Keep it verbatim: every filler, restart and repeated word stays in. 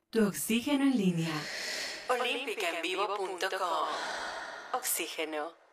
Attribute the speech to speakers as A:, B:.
A: Tu oxígeno en línea.
B: olímpica en vivo punto com. Oxígeno.